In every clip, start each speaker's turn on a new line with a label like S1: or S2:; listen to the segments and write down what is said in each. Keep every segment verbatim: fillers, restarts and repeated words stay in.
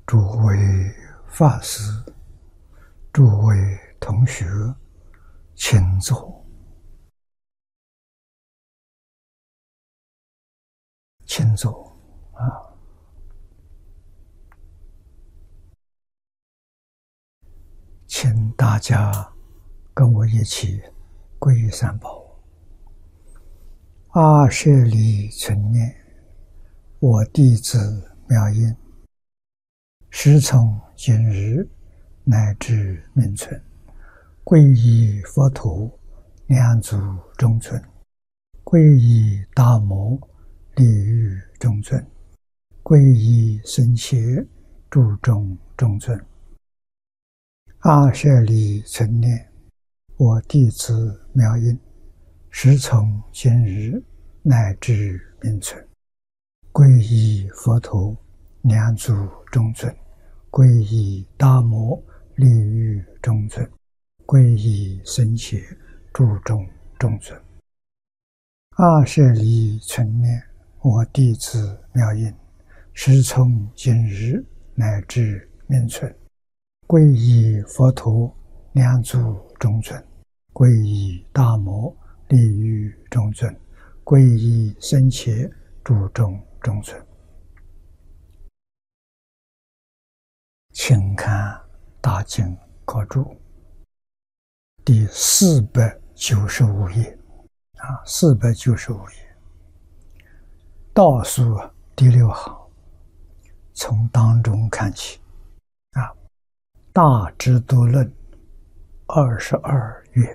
S1: 诸位法师、诸位同学，请坐，请坐啊！请大家跟我一起皈依三宝。阿舍利存念，我弟子妙音，时从今日乃至命存，皈依佛陀，两足中尊；皈依大摩，利欲中尊；皈依僧伽，注中中尊。阿舍利存念，我弟子妙音，时从今日乃至命存，皈依佛陀，两足中尊；皈依大摩，利欲中尊；皈依僧伽，注中中尊。阿舍利存念，我弟子妙音，时从今日乃至命存，皈依佛陀，两足中尊；皈依大摩，利欲中尊；皈依僧伽，注中中尊。请看大经科注第四百九十五页啊，四百九十五页倒数第六行，从当中看起啊。大智度论二十二页，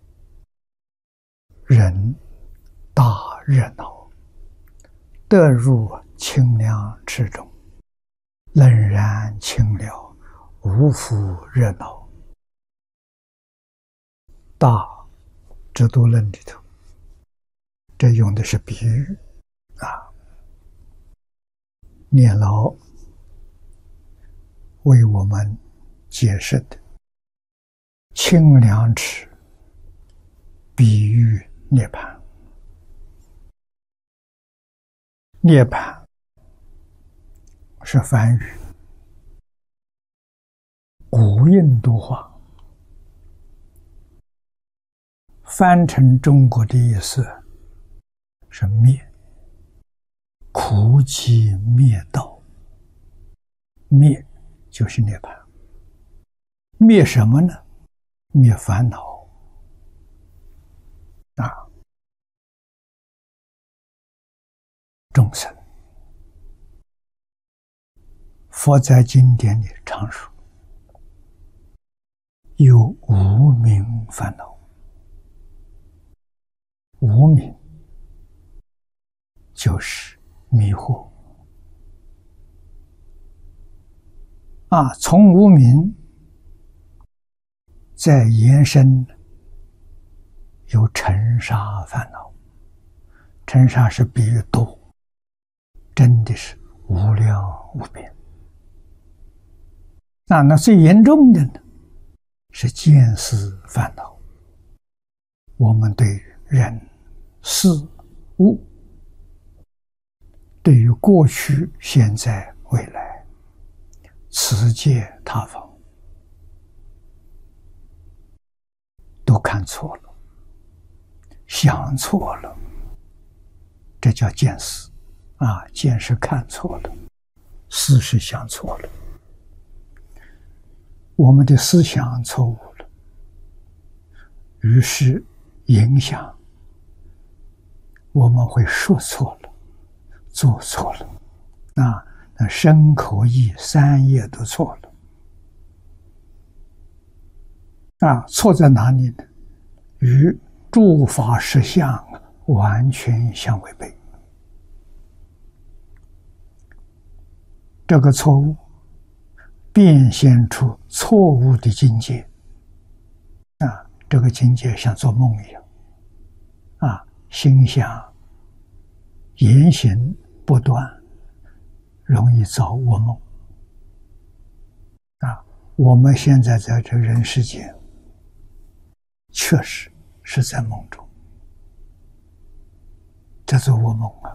S1: 人大热闹，得入清凉池中，冷然清了，无复热闹。大智度论里头，这用的是比喻啊。念老为我们解释的清凉池，比喻涅槃。涅槃是梵语，古印度话，翻成中国的意思是灭，苦集灭道，灭就是涅槃。灭什么呢？灭烦恼啊！众生，佛在经典里常说，有无明烦恼。无明就是迷惑啊，从无明再延伸有尘沙烦恼，尘沙是比喻多，真的是无量无边。那那最严重的呢，是见思烦恼。我们对于人、事、物，对于过去、现在、未来，此界他方，都看错了，想错了，这叫见思啊！见是看错了，思是想错了。我们的思想错误了，于是影响我们会说错了，做错了，啊，那身口意三业都错了。啊，错在哪里呢？与诸法实相完全相违背。这个错误变现出错误的境界。啊，这个境界像做梦一样。啊，心想言行不断，容易造恶梦。啊，我们现在在这人世间，确实是在梦中，这做噩梦啊！